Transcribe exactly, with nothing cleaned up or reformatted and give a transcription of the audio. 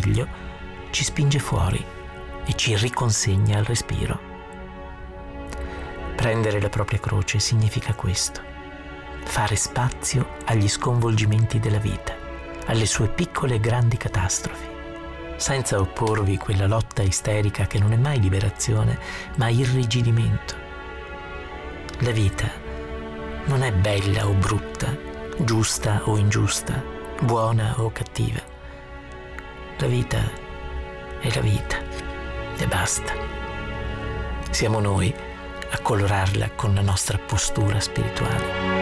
risveglio ci spinge fuori e ci riconsegna al respiro. Prendere la propria croce significa questo: fare spazio agli sconvolgimenti della vita, alle sue piccole e grandi catastrofi, senza opporvi quella lotta isterica che non è mai liberazione, ma irrigidimento. La vita non è bella o brutta, giusta o ingiusta, buona o cattiva. La vita è la vita e basta. Siamo noi a colorarla con la nostra postura spirituale.